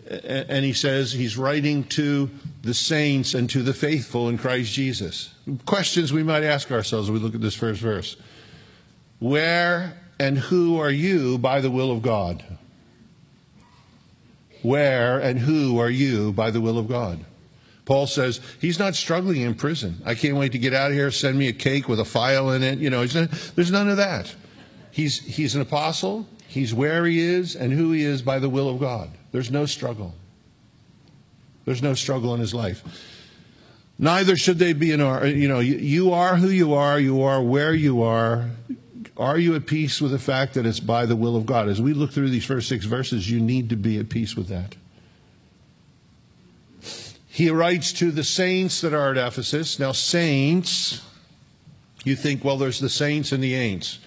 And he says he's writing to the saints and to the faithful in Christ Jesus. Questions we might ask ourselves as we look at this first verse. Where and who are you by the will of God? Where and who are you by the will of God? Paul says he's not struggling in prison. I can't wait to get out of here, send me a cake with a file in it. You know, there's none of that. He's an apostle. He's where he is and who he is by the will of God. There's no struggle. There's no struggle in his life. Neither should they be in our, you know, you are who you are where you are. Are you at peace with the fact that it's by the will of God? As we look through these first 6 verses, you need to be at peace with that. He writes to the saints that are at Ephesus. Now, saints, you think, well, there's the saints and the ain'ts.